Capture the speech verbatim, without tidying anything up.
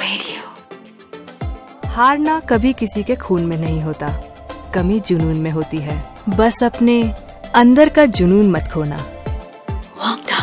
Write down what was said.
Radio. हारना कभी किसी के खून में नहीं होता, कमी जुनून में होती है। बस अपने अंदर का जुनून मत खोना।